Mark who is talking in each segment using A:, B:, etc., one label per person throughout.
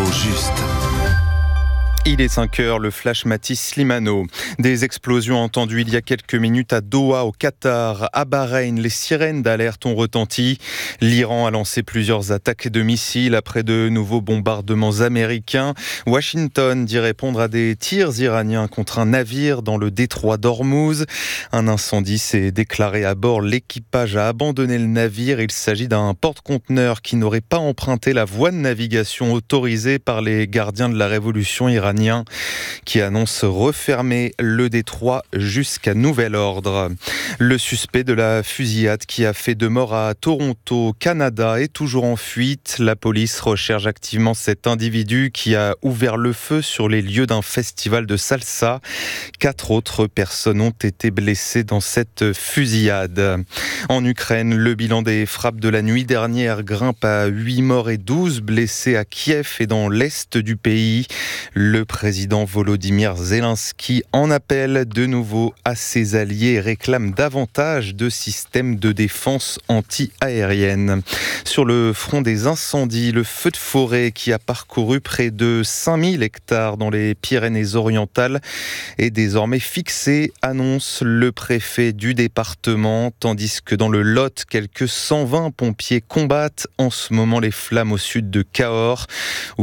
A: juste.
B: Il est 5h, le flash Mathis Slimano. Des explosions entendues il y a quelques minutes à Doha, au Qatar. À Bahreïn, les sirènes d'alerte ont retenti. L'Iran a lancé plusieurs attaques de missiles après de nouveaux bombardements américains. Washington dit répondre à des tirs iraniens contre un navire dans le détroit d'Ormuz. Un incendie s'est déclaré à bord. L'équipage a abandonné le navire. Il s'agit d'un porte-conteneur qui n'aurait pas emprunté la voie de navigation autorisée par les gardiens de la révolution iranienne, qui annonce refermer le détroit jusqu'à nouvel ordre. Le suspect de la fusillade qui a fait 2 morts à Toronto, Canada, est toujours en fuite. La police recherche activement cet individu qui a ouvert le feu sur les lieux d'un festival de salsa. 4 autres personnes ont été blessées dans cette fusillade. En Ukraine, le bilan des frappes de la nuit dernière grimpe à 8 morts et 12 blessés à Kiev et dans l'est du pays. Le président Volodymyr Zelensky en appelle de nouveau à ses alliés et réclame davantage de systèmes de défense anti-aérienne. Sur le front des incendies, le feu de forêt qui a parcouru près de 5000 hectares dans les Pyrénées-Orientales est désormais fixé, annonce le préfet du département, tandis que dans le Lot, quelques 120 pompiers combattent en ce moment les flammes au sud de Cahors, où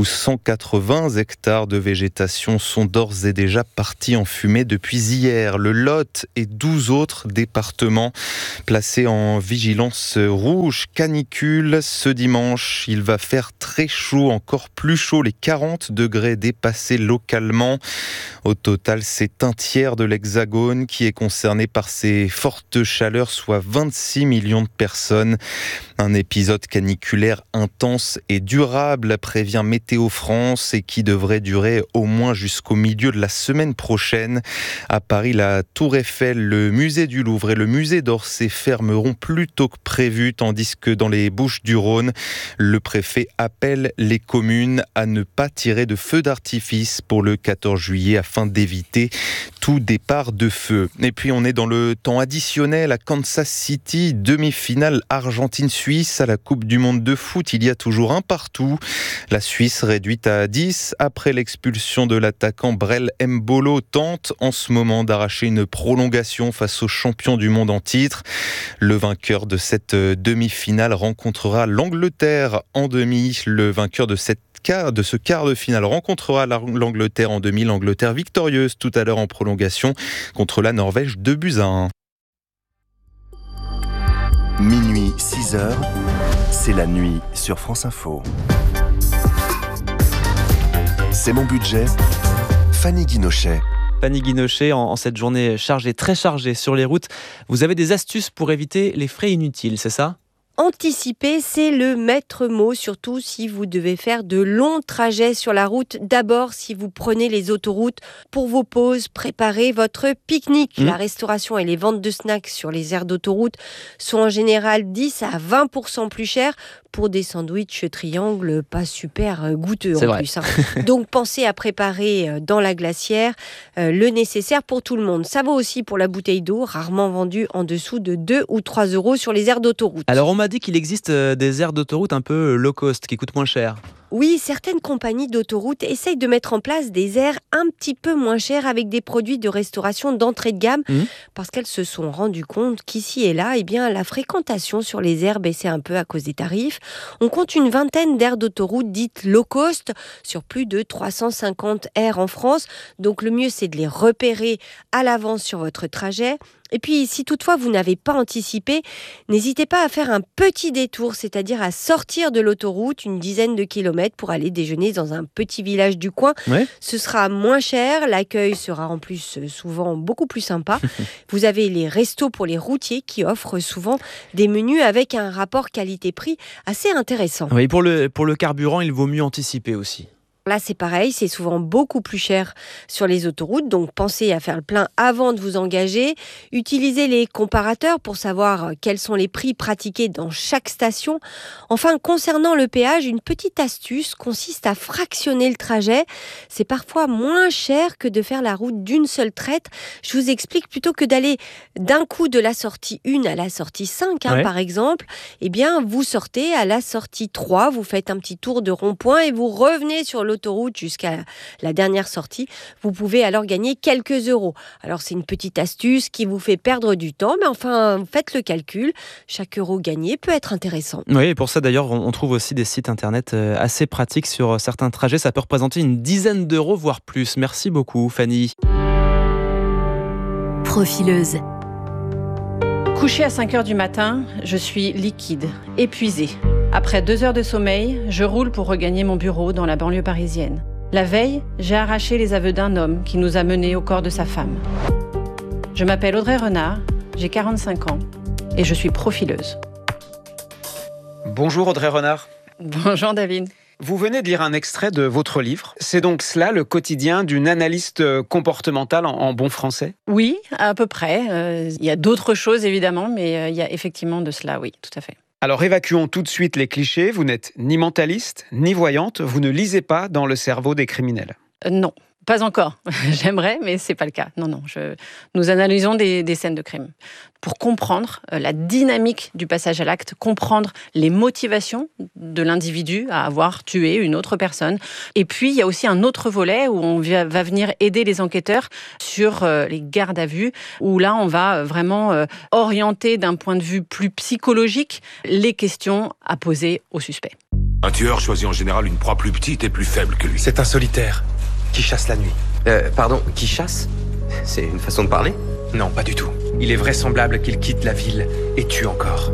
B: 180 hectares de végétation sont d'ores et déjà partis en fumée depuis hier. Le Lot et 12 autres départements placés en vigilance rouge canicule. Ce dimanche, il va faire très chaud, encore plus chaud, les 40 degrés dépassés localement. Au total, c'est un tiers de l'Hexagone qui est concerné par ces fortes chaleurs, soit 26 millions de personnes. Un épisode caniculaire intense et durable, prévient Météo France, et qui devrait durer au moins jusqu'au milieu de la semaine prochaine. À Paris, la Tour Eiffel, le musée du Louvre et le musée d'Orsay fermeront plus tôt que prévu, tandis que dans les Bouches-du-Rhône, le préfet appelle les communes à ne pas tirer de feux d'artifice pour le 14 juillet afin d'éviter tout départ de feu. Et puis on est dans le temps additionnel à Kansas City, demi-finale Argentine-Suisse à la Coupe du Monde de foot. Il y a toujours un partout. La Suisse, réduite à 10 après l'expulsion de l'attaquant Brel Mbolo, tente en ce moment d'arracher une prolongation face aux champions du monde en titre. Le vainqueur de cette demi-finale rencontrera l'Angleterre en demi. Le vainqueur de ce quart de finale rencontrera l'Angleterre en demi. L'Angleterre victorieuse tout à l'heure en prolongation contre la Norvège 2-1.
A: Minuit 6h, c'est la nuit sur France Info. C'est mon budget, Fanny Guinochet.
C: Fanny Guinochet, en cette journée chargée, très chargée sur les routes, vous avez des astuces pour éviter les frais inutiles, c'est ça ?
D: Anticiper, c'est le maître mot, surtout si vous devez faire de longs trajets sur la route. D'abord, si vous prenez les autoroutes pour vos pauses, préparez votre pique-nique. La restauration et les ventes de snacks sur les aires d'autoroute sont en général 10 à 20% plus chères pour des sandwichs triangles pas super goûteux
C: c'est
D: en
C: vrai.
D: plus. Donc pensez à préparer dans la glacière le nécessaire pour tout le monde. Ça vaut aussi pour la bouteille d'eau, rarement vendue en dessous de 2 ou 3 euros sur les aires d'autoroute.
C: Alors on m'a dit qu'il existe des aires d'autoroute un peu low cost qui coûtent moins cher.
D: Oui, certaines compagnies d'autoroute essayent de mettre en place des aires un petit peu moins chères avec des produits de restauration d'entrée de gamme parce qu'elles se sont rendues compte qu'ici et là, la fréquentation sur les aires baissait un peu à cause des tarifs. On compte une vingtaine d'aires d'autoroute dites low cost sur plus de 350 aires en France. Donc le mieux, c'est de les repérer à l'avance sur votre trajet. Et puis, si toutefois vous n'avez pas anticipé, n'hésitez pas à faire un petit détour, c'est-à-dire à sortir de l'autoroute une dizaine de kilomètres pour aller déjeuner dans un petit village du coin.
C: Ouais.
D: Ce sera moins cher, l'accueil sera en plus souvent beaucoup plus sympa. Vous avez les restos pour les routiers qui offrent souvent des menus avec un rapport qualité-prix assez intéressant.
C: Oui, pour le carburant, il vaut mieux anticiper aussi.
D: Là, c'est pareil, c'est souvent beaucoup plus cher sur les autoroutes, donc pensez à faire le plein avant de vous engager. Utilisez les comparateurs pour savoir quels sont les prix pratiqués dans chaque station. Enfin, concernant le péage, une petite astuce consiste à fractionner le trajet. C'est parfois moins cher que de faire la route d'une seule traite. Je vous explique, plutôt que d'aller d'un coup de la sortie 1 à la sortie 5, par exemple, eh bien, vous sortez à la sortie 3, vous faites un petit tour de rond-point et vous revenez sur l'autoroute l'autoroute jusqu'à la dernière sortie. Vous pouvez alors gagner quelques euros. Alors c'est une petite astuce qui vous fait perdre du temps, mais enfin faites le calcul. Chaque euro gagné peut être intéressant.
C: Oui, et pour ça d'ailleurs, on trouve aussi des sites internet assez pratiques sur certains trajets. Ça peut représenter une dizaine d'euros, voire plus. Merci beaucoup, Fanny.
E: Profileuse.
F: Couchée à 5h du matin, je suis liquide, épuisée. Après 2 heures de sommeil, je roule pour regagner mon bureau dans la banlieue parisienne. La veille, j'ai arraché les aveux d'un homme qui nous a menés au corps de sa femme. Je m'appelle Audrey Renard, j'ai 45 ans et je suis profileuse.
G: Bonjour Audrey Renard.
F: Bonjour David.
G: Vous venez de lire un extrait de votre livre. C'est donc cela le quotidien d'une analyste comportementale en bon français ?
F: Oui, à peu près. Il y a d'autres choses évidemment, mais il y a effectivement de cela, oui, tout à fait.
G: Alors évacuons tout de suite les clichés. Vous n'êtes ni mentaliste, ni voyante. Vous ne lisez pas dans le cerveau des criminels.
F: Non, pas encore. J'aimerais, mais c'est pas le cas. Non. Nous analysons des scènes de crime pour comprendre la dynamique du passage à l'acte, comprendre les motivations de l'individu à avoir tué une autre personne. Et puis, il y a aussi un autre volet où on va venir aider les enquêteurs sur les gardes à vue, où là, on va vraiment orienter d'un point de vue plus psychologique les questions à poser au suspect.
H: Un tueur choisit en général une proie plus petite et plus faible que lui.
I: C'est un solitaire qui chasse la nuit. Qui chasse ? C'est une façon de parler ? Non, pas du tout. Il est vraisemblable qu'il quitte la ville et tue encore.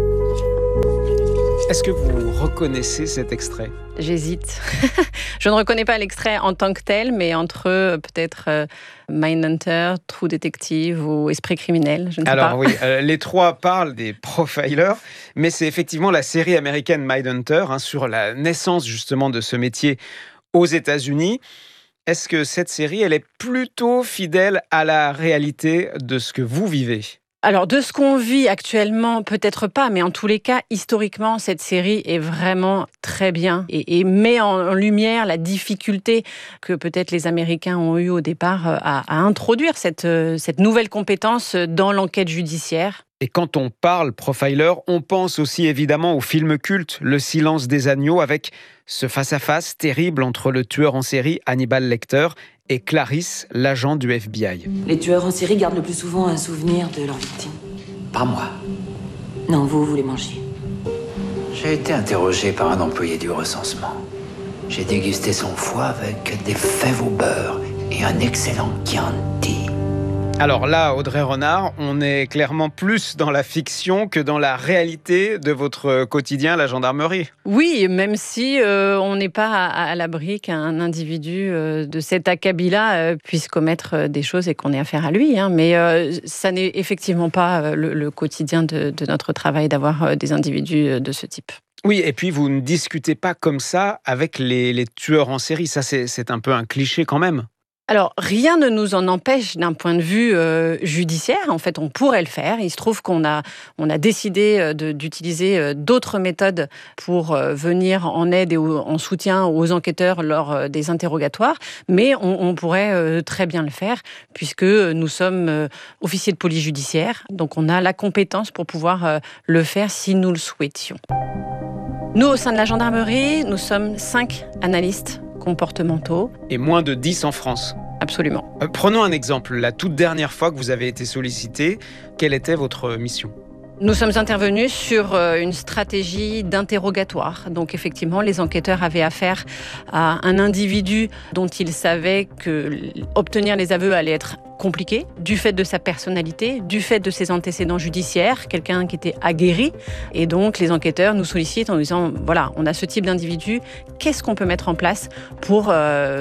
G: Est-ce que vous reconnaissez cet extrait ?
F: J'hésite. Je ne reconnais pas l'extrait en tant que tel, mais entre peut-être Mindhunter, True Detective ou Esprit criminel, je ne sais pas.
G: Alors oui, les trois parlent des profilers, mais c'est effectivement la série américaine Mindhunter, sur la naissance justement de ce métier aux États-Unis. Est-ce que cette série, elle est plutôt fidèle à la réalité de ce que vous vivez ?
F: Alors, de ce qu'on vit actuellement, peut-être pas, mais en tous les cas, historiquement, cette série est vraiment très bien et met en lumière la difficulté que peut-être les Américains ont eu au départ à introduire cette nouvelle compétence dans l'enquête judiciaire.
G: Et quand on parle profiler, on pense aussi évidemment au film culte Le silence des agneaux, avec ce face-à-face terrible entre le tueur en série Hannibal Lecter et Clarisse, l'agent du FBI.
J: Les tueurs en série gardent le plus souvent un souvenir de leur victime.
K: Pas moi.
J: Non, vous les mangez.
K: J'ai été interrogé par un employé du recensement. J'ai dégusté son foie avec des fèves au beurre et un excellent Chianti.
G: Alors là, Audrey Renard, on est clairement plus dans la fiction que dans la réalité de votre quotidien, la gendarmerie.
F: Oui, même si on n'est pas à l'abri qu'un individu de cet acabit-là puisse commettre des choses et qu'on ait affaire à lui. Mais ça n'est effectivement pas le quotidien de notre travail d'avoir des individus de ce type.
G: Oui, et puis vous ne discutez pas comme ça avec les tueurs en série. Ça, c'est un peu un cliché quand même.
F: Alors, rien ne nous en empêche d'un point de vue judiciaire. En fait, on pourrait le faire. Il se trouve qu'on a décidé d'utiliser d'autres méthodes pour venir en aide et en soutien aux enquêteurs lors des interrogatoires. Mais on pourrait très bien le faire puisque nous sommes officiers de police judiciaire. Donc, on a la compétence pour pouvoir le faire si nous le souhaitions. Nous, au sein de la gendarmerie, nous sommes 5 analystes comportementaux.
G: Et moins de 10 en France.
F: Absolument.
G: Prenons un exemple. La toute dernière fois que vous avez été sollicité, quelle était votre mission ?
F: Nous sommes intervenus sur une stratégie d'interrogatoire. Donc effectivement, les enquêteurs avaient affaire à un individu dont ils savaient que obtenir les aveux allait être compliqué, du fait de sa personnalité, du fait de ses antécédents judiciaires, quelqu'un qui était aguerri. Et donc, les enquêteurs nous sollicitent en nous disant, voilà, on a ce type d'individu, qu'est-ce qu'on peut mettre en place pour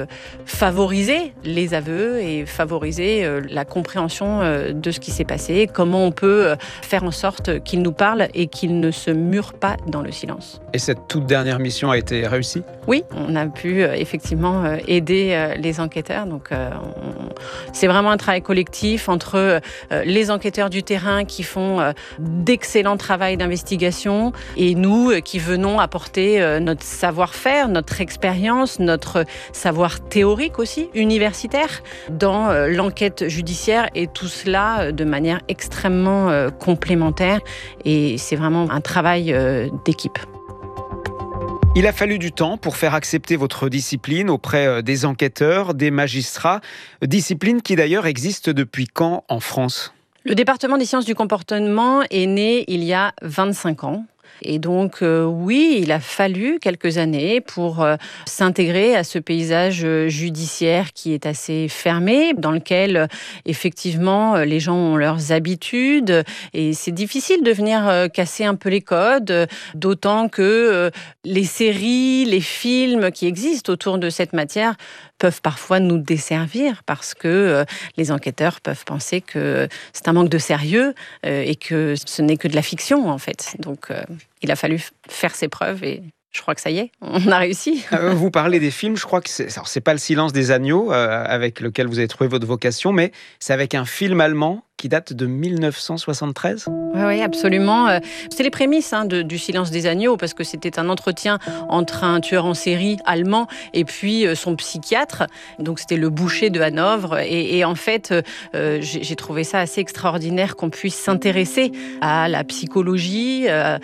F: favoriser les aveux et favoriser la compréhension de ce qui s'est passé, comment on peut faire en sorte qu'il nous parle et qu'il ne se mure pas dans le silence.
G: Et cette toute dernière mission a été réussie ?
F: Oui, on a pu effectivement aider les enquêteurs. Donc, c'est vraiment un travail collectif entre les enquêteurs du terrain qui font d'excellents travaux d'investigation et nous qui venons apporter notre savoir-faire, notre expérience, notre savoir théorique aussi, universitaire, dans l'enquête judiciaire et tout cela de manière extrêmement complémentaire et c'est vraiment un travail d'équipe.
G: Il a fallu du temps pour faire accepter votre discipline auprès des enquêteurs, des magistrats, discipline qui d'ailleurs existe depuis quand en France ?
F: Le département des sciences du comportement est né il y a 25 ans. Et donc, oui, il a fallu quelques années pour s'intégrer à ce paysage judiciaire qui est assez fermé, dans lequel, effectivement, les gens ont leurs habitudes. Et c'est difficile de venir casser un peu les codes, d'autant que les séries, les films qui existent autour de cette matière peuvent parfois nous desservir parce que les enquêteurs peuvent penser que c'est un manque de sérieux et que ce n'est que de la fiction, en fait. Donc, il a fallu faire ses preuves et je crois que ça y est, on a réussi.
G: Vous parlez des films, je crois que c'est pas Le Silence des agneaux avec lequel vous avez trouvé votre vocation, mais c'est avec un film allemand qui date de 1973.
F: Oui, absolument. C'est les prémices du Silence des agneaux, parce que c'était un entretien entre un tueur en série allemand et puis son psychiatre. Donc c'était le boucher de Hanovre. Et en fait, j'ai trouvé ça assez extraordinaire qu'on puisse s'intéresser à la psychologie,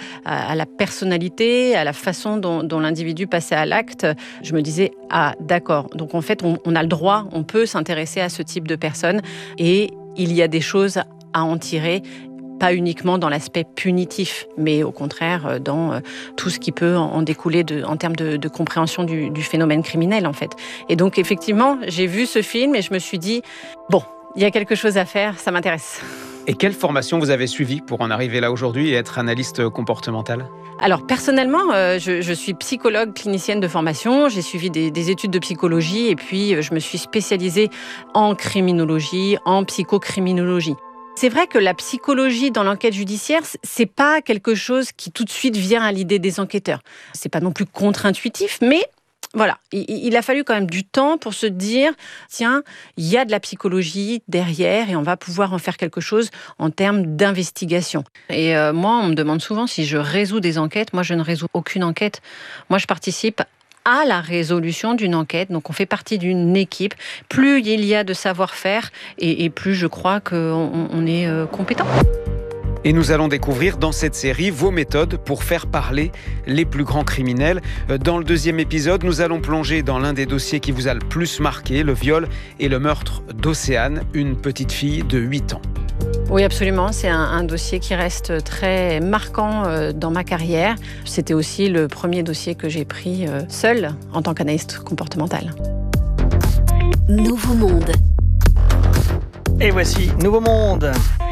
F: à la personnalité, à la façon dont l'individu passait à l'acte. Je me disais, ah d'accord, donc en fait on a le droit, on peut s'intéresser à ce type de personnes et il y a des choses à en tirer, pas uniquement dans l'aspect punitif, mais au contraire dans tout ce qui peut en découler en termes de compréhension du phénomène criminel, en fait. Et donc, effectivement, j'ai vu ce film et je me suis dit, bon, il y a quelque chose à faire, ça m'intéresse.
G: Et quelle formation vous avez suivie pour en arriver là aujourd'hui et être analyste comportemental ?
F: Alors personnellement, je suis psychologue clinicienne de formation, j'ai suivi des études de psychologie et puis je me suis spécialisée en criminologie, en psychocriminologie. C'est vrai que la psychologie dans l'enquête judiciaire, c'est pas quelque chose qui tout de suite vient à l'idée des enquêteurs. C'est pas non plus contre-intuitif, mais voilà, il a fallu quand même du temps pour se dire, tiens, il y a de la psychologie derrière et on va pouvoir en faire quelque chose en termes d'investigation. Et moi, on me demande souvent si je résous des enquêtes. Moi, je ne résous aucune enquête. Moi, je participe à la résolution d'une enquête. Donc, on fait partie d'une équipe. Plus il y a de savoir-faire et plus je crois qu'on est compétent.
G: Et nous allons découvrir dans cette série vos méthodes pour faire parler les plus grands criminels. Dans le deuxième épisode, nous allons plonger dans l'un des dossiers qui vous a le plus marqué, le viol et le meurtre d'Océane, une petite fille de 8 ans.
F: Oui, absolument. C'est un dossier qui reste très marquant dans ma carrière. C'était aussi le premier dossier que j'ai pris seul en tant qu'analyste comportemental.
E: Nouveau Monde.
L: Et voici Nouveau Monde.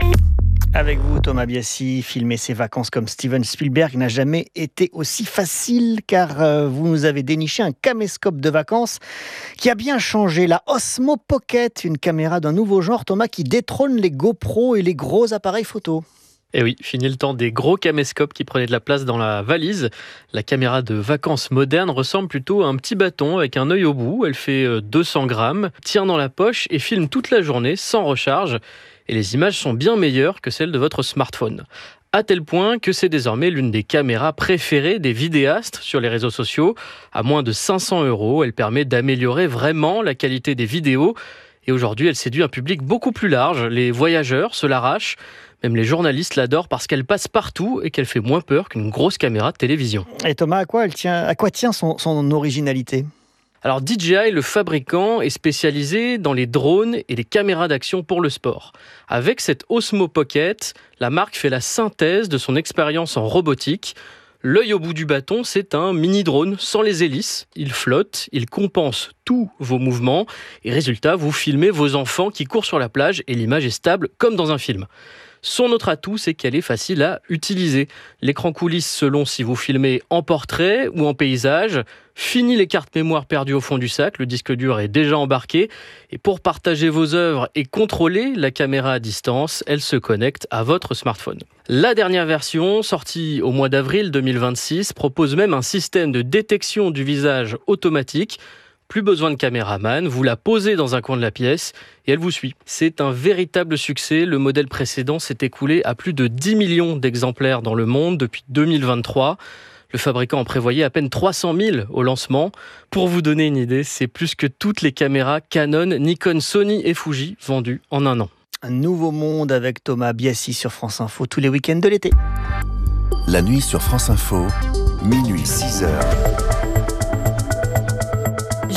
L: Avec vous, Thomas Biassi, filmer ses vacances comme Steven Spielberg n'a jamais été aussi facile car vous nous avez déniché un caméscope de vacances qui a bien changé. La Osmo Pocket, une caméra d'un nouveau genre, Thomas, qui détrône les GoPro et les gros appareils photo.
M: Et oui, fini le temps des gros caméscopes qui prenaient de la place dans la valise. La caméra de vacances moderne ressemble plutôt à un petit bâton avec un œil au bout. Elle fait 200 grammes, tient dans la poche et filme toute la journée sans recharge. Et les images sont bien meilleures que celles de votre smartphone. À tel point que c'est désormais l'une des caméras préférées des vidéastes sur les réseaux sociaux. À moins de 500 €, elle permet d'améliorer vraiment la qualité des vidéos. Et aujourd'hui, elle séduit un public beaucoup plus large. Les voyageurs se l'arrachent. Même les journalistes l'adorent parce qu'elle passe partout et qu'elle fait moins peur qu'une grosse caméra de télévision.
L: Et Thomas, à quoi tient son originalité ?
M: Alors DJI, le fabricant, est spécialisé dans les drones et les caméras d'action pour le sport. Avec cette Osmo Pocket, la marque fait la synthèse de son expérience en robotique. L'œil au bout du bâton, c'est un mini-drone sans les hélices. Il flotte, il compense tous vos mouvements et résultat, vous filmez vos enfants qui courent sur la plage et l'image est stable comme dans un film. Son autre atout, c'est qu'elle est facile à utiliser. L'écran coulisse selon si vous filmez en portrait ou en paysage. Fini les cartes mémoire perdues au fond du sac, le disque dur est déjà embarqué. Et pour partager vos œuvres et contrôler la caméra à distance, elle se connecte à votre smartphone. La dernière version, sortie au mois d'avril 2026, propose même un système de détection du visage automatique. Plus besoin de caméraman, vous la posez dans un coin de la pièce et elle vous suit. C'est un véritable succès. Le modèle précédent s'est écoulé à plus de 10 millions d'exemplaires dans le monde depuis 2023. Le fabricant en prévoyait à peine 300 000 au lancement. Pour vous donner une idée, c'est plus que toutes les caméras Canon, Nikon, Sony et Fuji vendues en un an.
L: Un nouveau monde avec Thomas Biassi sur France Info tous les week-ends de l'été.
A: La nuit sur France Info, minuit 6h.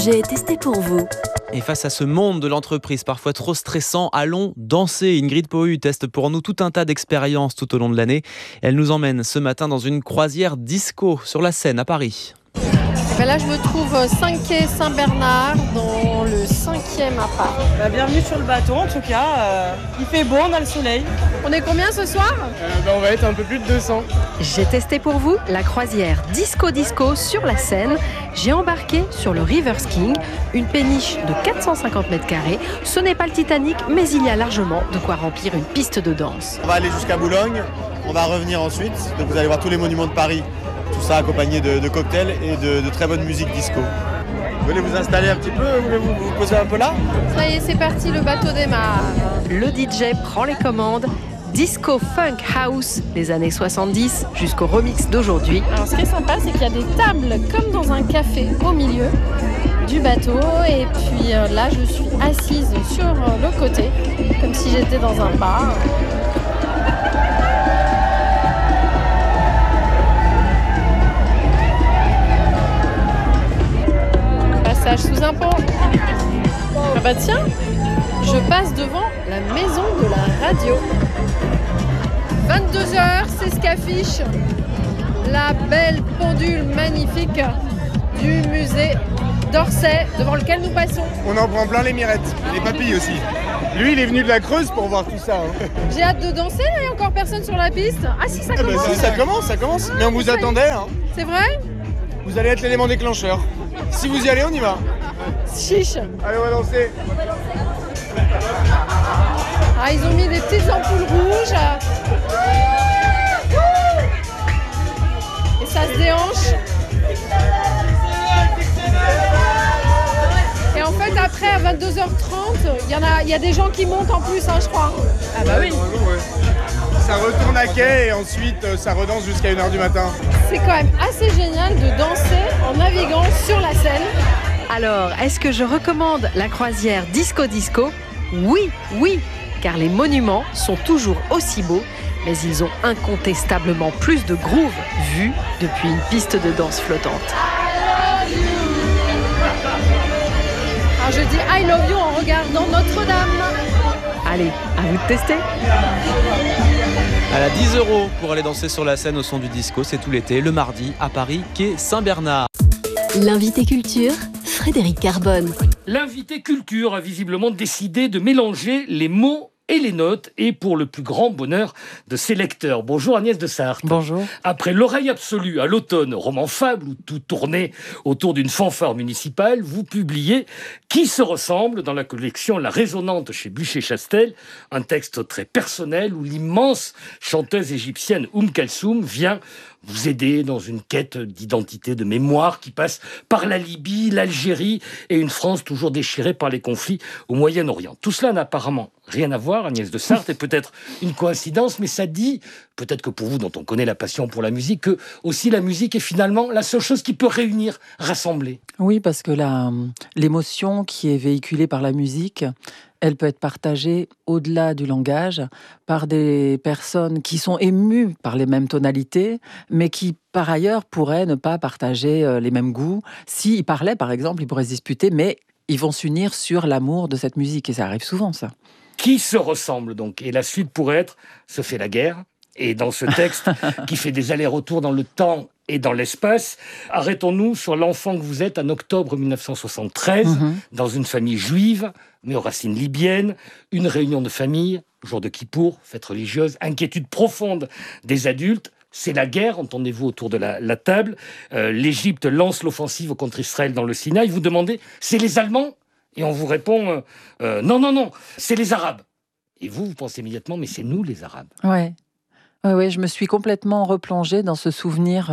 E: J'ai testé pour vous.
C: Et face à ce monde de l'entreprise parfois trop stressant, allons danser. Ingrid Pohu teste pour nous tout un tas d'expériences tout au long de l'année. Elle nous emmène ce matin dans une croisière disco sur la Seine à Paris.
N: Là, je me trouve 5 quai Saint-Bernard, dans le 5e à Paris.
O: Bienvenue sur le bateau, en tout cas. Il fait beau, on a le soleil.
N: On est combien ce soir ?
O: On va être un peu plus de 200.
P: J'ai testé pour vous la croisière Disco sur la Seine. J'ai embarqué sur le River King, une péniche de 450 mètres carrés. Ce n'est pas le Titanic, mais il y a largement de quoi remplir une piste de danse.
Q: On va aller jusqu'à Boulogne, on va revenir ensuite. Donc vous allez voir tous les monuments de Paris. Tout ça accompagné de cocktails et de très bonne musique disco. Vous voulez vous installer un petit peu ? Voulez-vous vous poser un peu là ?
N: Ça y est, c'est parti, le bateau démarre.
P: Le DJ prend les commandes. Disco, funk, house des années 70 jusqu'au remix d'aujourd'hui.
N: Alors ce qui est sympa, c'est qu'il y a des tables comme dans un café au milieu du bateau. Et puis là, je suis assise sur le côté, comme si j'étais dans un bar. Sous un pont. Ah bah tiens, je passe devant la maison de la radio. 22h, c'est ce qu'affiche la belle pendule magnifique du musée d'Orsay devant lequel nous passons.
Q: On en prend plein les mirettes, et les papilles aussi. Lui, il est venu de la Creuse pour voir tout ça.
N: J'ai hâte de danser, là, il n'y a encore personne sur la piste. Ah si, ça commence.
Q: Ça commence. Mais on vous attendait.
N: C'est vrai ?
Q: Vous allez être l'élément déclencheur. Si vous y allez, on y va.
N: Chiche.
Q: Allez, on va danser.
N: Ah, ils ont mis des petites ampoules rouges. Et ça se déhanche. Et en fait, après, à 22h30, il y a des gens qui montent en plus, je crois.
O: Ah bah oui.
Q: Ça retourne à quai et ensuite ça redanse jusqu'à 1h du matin.
N: C'est quand même assez génial de danser en naviguant sur la Seine.
P: Alors, est-ce que je recommande la croisière Disco ? Oui, car les monuments sont toujours aussi beaux, mais ils ont incontestablement plus de groove vu depuis une piste de danse flottante.
N: Alors je dis I love you en regardant Notre-Dame.
P: Allez, à vous de tester.
C: Elle a 10 € pour aller danser sur la Seine au son du disco, c'est tout l'été, le mardi à Paris, quai Saint-Bernard.
E: L'invité culture, Frédéric Carbone.
R: L'invité culture a visiblement décidé de mélanger les mots et les notes, et pour le plus grand bonheur de ses lecteurs. Bonjour Agnès de Sarthe.
S: Bonjour.
R: Après L'oreille absolue à l'automne, roman fable où tout tournait autour d'une fanfare municipale, vous publiez Qui se ressemble dans la collection La Résonante chez Bucher-Chastel, un texte très personnel où l'immense chanteuse égyptienne Kalsoum vient vous aider dans une quête d'identité, de mémoire qui passe par la Libye, l'Algérie et une France toujours déchirée par les conflits au Moyen-Orient. Tout cela n'a apparemment rien à voir, Agnès de Sarthe, et peut-être une coïncidence, mais ça dit, peut-être que pour vous, dont on connaît la passion pour la musique, que aussi la musique est finalement la seule chose qui peut réunir, rassembler.
S: Oui, parce que l'émotion qui est véhiculée par la musique, elle peut être partagée au-delà du langage par des personnes qui sont émues par les mêmes tonalités, mais qui, par ailleurs, pourraient ne pas partager les mêmes goûts. S'ils parlaient, par exemple, ils pourraient se disputer, mais ils vont s'unir sur l'amour de cette musique. Et ça arrive souvent, ça.
R: Qui se ressemble, donc. Et la suite pourrait être « Se fait la guerre ». Et dans ce texte qui fait des allers-retours dans le temps et dans l'espace, arrêtons-nous sur l'enfant que vous êtes en octobre 1973, dans une famille juive, mais aux racines libyennes, une réunion de famille, jour de Kippour, fête religieuse, inquiétude profonde des adultes. C'est la guerre, entendez-vous autour de la table. L'Égypte lance l'offensive contre Israël dans le Sinaï. Vous demandez, c'est les Allemands ? Et on vous répond, non, c'est les Arabes. Et vous pensez immédiatement, mais c'est nous les Arabes.
S: Ouais. Oui, je me suis complètement replongée dans ce souvenir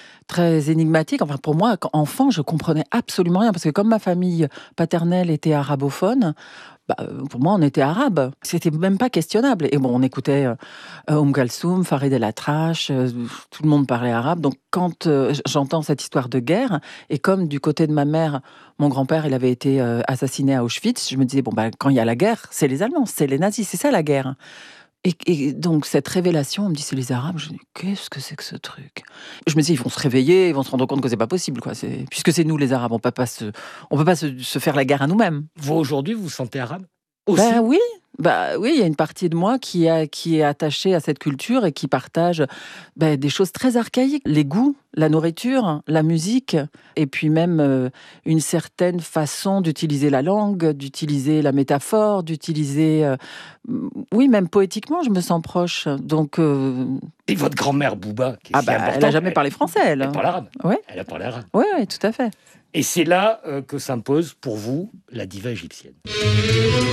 S: très énigmatique. Enfin, pour moi, enfant, je comprenais absolument rien. Parce que comme ma famille paternelle était arabophone, pour moi, on était arabe. C'était même pas questionnable. Et bon, on écoutait Kalsoum, Farid El Atrache, tout le monde parlait arabe. Donc, quand j'entends cette histoire de guerre, et comme du côté de ma mère, mon grand-père, il avait été assassiné à Auschwitz, je me disais, quand il y a la guerre, c'est les Allemands, c'est les nazis, c'est ça la guerre. Et donc, cette révélation, on me dit, c'est les Arabes. Je dis, qu'est-ce que c'est que ce truc? Je me dis, ils vont se réveiller, ils vont se rendre compte que c'est pas possible, quoi. Puisque c'est nous, les Arabes, on peut pas se faire la guerre à nous-mêmes.
R: Vous, aujourd'hui, vous vous sentez arabe aussi?
S: Oui, il y a une partie de moi qui est attachée à cette culture et qui partage des choses très archaïques. Les goûts, la nourriture, la musique, et puis même une certaine façon d'utiliser la langue, d'utiliser la métaphore, d'utiliser... oui, même poétiquement, je me sens proche. Donc...
R: Et votre grand-mère Bouba, qui est si importante,
S: elle n'a jamais parlé français, elle.
R: Elle parle arabe.
S: Ouais.
R: Elle a parlé arabe.
S: Oui, tout à fait.
R: Et c'est là que s'impose pour vous la diva égyptienne.